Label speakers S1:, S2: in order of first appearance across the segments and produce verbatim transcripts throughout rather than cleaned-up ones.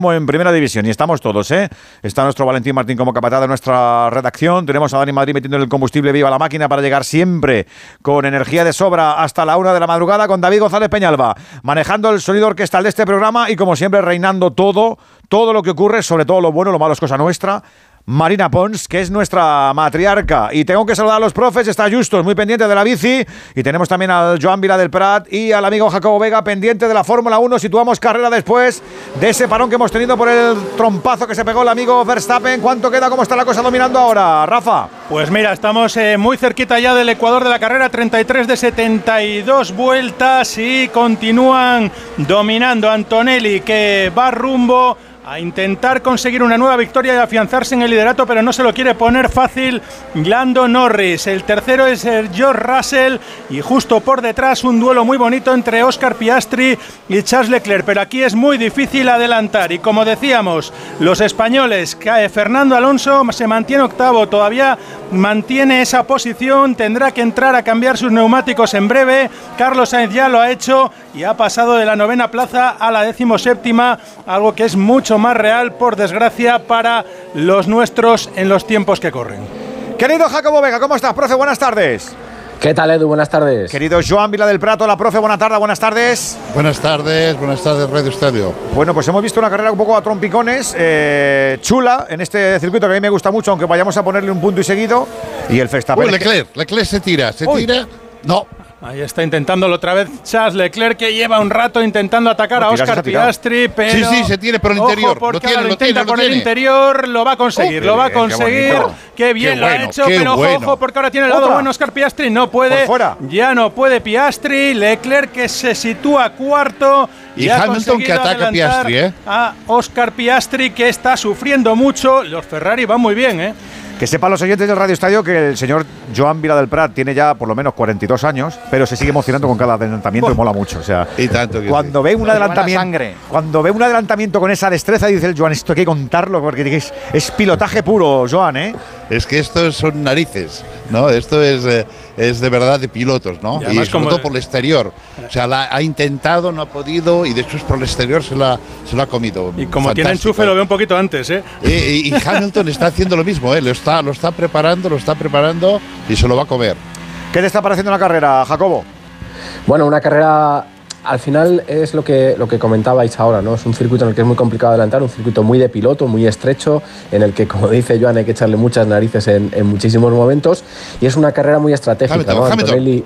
S1: En primera división, y estamos todos, ¿eh? Está nuestro Valentín Martín como capataz de nuestra redacción. Tenemos a Dani Madrid metiendo el combustible viva a la máquina para llegar siempre con energía de sobra hasta la una de la madrugada, con David González Peñalba manejando el sonido orquestal de este programa y como siempre reinando todo, todo lo que ocurre, sobre todo lo bueno, lo malo es cosa nuestra. Marina Pons, que es nuestra matriarca. Y tengo que saludar a los profes. Está Justos, muy pendiente de la bici. Y tenemos también al Joan Vila del Prat y al amigo Jacobo Vega, pendiente de la Fórmula uno. Situamos carrera después de ese parón que hemos tenido por el trompazo que se pegó el amigo Verstappen. ¿Cuánto queda? ¿Cómo está la cosa dominando ahora, Rafa?
S2: Pues mira, estamos eh, muy cerquita ya del ecuador de la carrera. treinta y tres de setenta y dos vueltas y continúan dominando Antonelli, que va rumbo a intentar conseguir una nueva victoria y afianzarse en el liderato, pero no se lo quiere poner fácil Lando Norris. El tercero es George Russell y justo por detrás un duelo muy bonito entre Oscar Piastri y Charles Leclerc, pero aquí es muy difícil adelantar y como decíamos, los españoles, Fernando Alonso se mantiene octavo, todavía mantiene esa posición, tendrá que entrar a cambiar sus neumáticos en breve. Carlos Sainz ya lo ha hecho y ha pasado de la novena plaza a la decimoséptima, algo que es mucho más real, por desgracia, para los nuestros en los tiempos que corren.
S1: Querido Jacobo Vega, ¿cómo estás, profe? Buenas tardes.
S3: ¿Qué tal, Edu? Buenas tardes.
S1: Querido Joan Vila del Prato, la profe, buena tarde, buenas tardes.
S4: Buenas tardes, buenas tardes, Radio Estadio.
S1: Bueno, pues hemos visto una carrera un poco a trompicones, eh, chula, en este circuito que a mí me gusta mucho, aunque vayamos a ponerle un punto y seguido. Y el Verstappen.
S4: Uy, Leclerc, Leclerc se tira, se Uy. tira. No.
S2: Ahí está intentándolo otra vez Charles Leclerc, que lleva un rato intentando atacar no, a Oscar Piastri, pero...
S4: Sí, sí, se tiene por el interior.
S2: Ojo, porque
S4: lo tiene,
S2: ahora lo,
S4: lo
S2: intenta
S4: tiene,
S2: por
S4: lo
S2: el
S4: tiene.
S2: interior, lo va a conseguir, oh, lo va a conseguir. Qué, qué bien qué lo bueno, ha hecho, pero
S4: bueno.
S2: ojo, porque ahora tiene el lado
S1: Otra.
S2: bueno Oscar Piastri, no puede, ya no puede Piastri, Leclerc que se sitúa cuarto.
S4: Y Hamilton que ataca a Piastri, ¿eh?
S2: A Oscar Piastri, que está sufriendo mucho. Los Ferrari van muy bien, ¿eh?
S1: Que sepan los oyentes del Radio Estadio que el señor Joan Vila del Prat tiene ya por lo menos cuarenta y dos años, pero se sigue emocionando con cada adelantamiento oh. y mola mucho. O sea,
S4: y tanto que
S1: cuando
S4: sí.
S1: ve un adelantamiento, cuando ve un adelantamiento con esa destreza, dice el Joan, esto hay que contarlo porque es, es pilotaje puro, Joan, ¿eh?
S4: Es que esto son narices, ¿no? Esto es, eh, es de verdad de pilotos, ¿no? Y, y sobre todo por el exterior. O sea, la ha intentado, no ha podido y después por el exterior se la, se lo ha comido.
S2: Y como
S4: Fantástico.
S2: tiene enchufe lo ve un poquito antes, ¿eh?
S4: Y, y, y Hamilton está haciendo lo mismo, ¿eh? Lo está, lo está preparando, lo está preparando y se lo va a comer.
S1: ¿Qué te está pareciendo la carrera, Jacobo?
S3: Bueno, una carrera... Al final es lo que, lo que comentabais ahora, ¿no? Es un circuito en el que es muy complicado adelantar, un circuito muy de piloto, muy estrecho, en el que, como dice Joan, hay que echarle muchas narices en, en muchísimos momentos, y es una carrera muy estratégica,
S4: Hamilton,
S3: ¿no?
S4: Hamilton.
S3: Antonelli...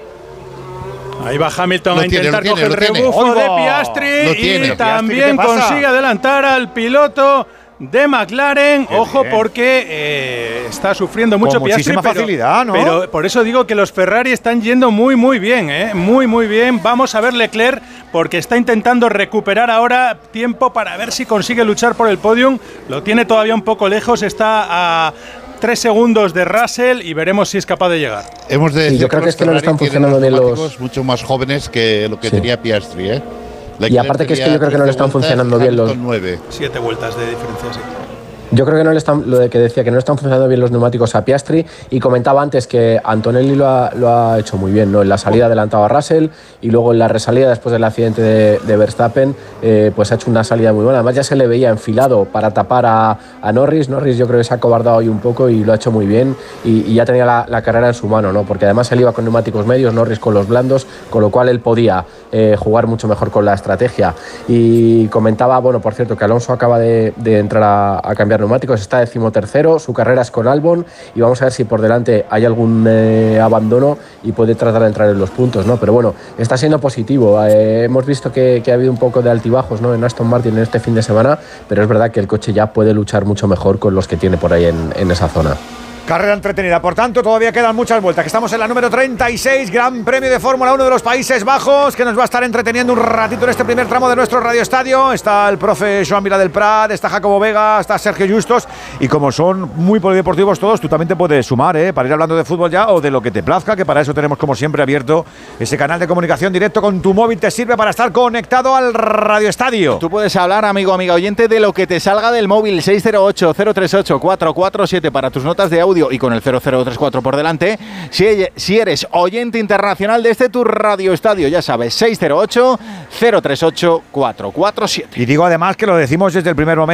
S2: Ahí va Hamilton
S4: lo
S2: a intentar
S4: tiene,
S2: coger el
S4: tiene,
S2: rebufo
S1: tiene.
S2: de Piastri
S4: Lo
S2: y
S4: tiene.
S2: también
S1: Piastri,
S2: consigue adelantar al piloto de McLaren.
S1: Qué
S2: Ojo,
S1: bien.
S2: porque eh, está sufriendo mucho
S1: Con
S2: Piastri,
S1: muchísima
S2: pero,
S1: facilidad, ¿no?
S2: pero por eso digo que los Ferrari están yendo muy muy bien, ¿eh? muy muy bien. Vamos a ver Leclerc, porque está intentando recuperar ahora tiempo para ver si consigue luchar por el podium. Lo tiene todavía un poco lejos, está a tres segundos de Russell y veremos si es capaz de llegar.
S4: Hemos de decir
S3: yo creo que,
S4: que
S3: es que no le están
S4: Ferrari
S3: funcionando bien
S4: tienen
S3: los...
S4: mucho más jóvenes que lo que
S3: Sí.
S4: tenía Piastri, ¿eh?
S3: Y aparte que es que yo creo que no le están funcionando bien los...
S4: nueve.
S2: Siete vueltas de diferencia, sí.
S3: Yo creo que no le están, lo de que decía que no le están funcionando bien los neumáticos a Piastri, y comentaba antes que Antonelli lo ha, lo ha hecho muy bien, ¿no? En la salida adelantaba a Russell y luego en la resalida después del accidente de, de Verstappen eh, pues ha hecho una salida muy buena. Además ya se le veía enfilado para tapar a, a Norris. Norris yo creo que se ha acobardado hoy un poco y lo ha hecho muy bien, y, y ya tenía la, la carrera en su mano, ¿no? Porque además él iba con neumáticos medios, Norris con los blandos, con lo cual él podía eh, jugar mucho mejor con la estrategia. Y comentaba, bueno, por cierto, que Alonso acaba de, de entrar a, a cambiar neumáticos, está decimotercero, su carrera es con Albon y vamos a ver si por delante hay algún eh, abandono y puede tratar de entrar en los puntos, ¿no? Pero bueno, está siendo positivo. Eh, hemos visto que, que ha habido un poco de altibajos, ¿no? En Aston Martin en este fin de semana, pero es verdad que el coche ya puede luchar mucho mejor con los que tiene por ahí en, en esa zona.
S1: Carrera entretenida, por tanto todavía quedan muchas vueltas, que estamos en la número treinta y seis, Gran Premio de Fórmula uno de los Países Bajos, que nos va a estar entreteniendo un ratito en este primer tramo de nuestro Radio Estadio. Está el profe Joan Vila del Prat, está Jacobo Vega, está Sergio Justos, y como son muy polideportivos todos, tú también te puedes sumar, ¿eh? Para ir hablando de fútbol ya o de lo que te plazca, que para eso tenemos como siempre abierto ese canal de comunicación directo con tu móvil, te sirve para estar conectado al Radio Estadio.
S5: Tú puedes hablar, amigo, amiga oyente, de lo que te salga del móvil. Seis cero ocho, cero tres ocho, cuatro cuatro siete para tus notas de audio audio y con el cero cero tres cuatro por delante. Si, si eres oyente internacional de este tu Radio Estadio, ya sabes, seis cero ocho, cero tres ocho, cuatro cuatro siete.
S1: Y digo además que lo decimos desde el primer momento.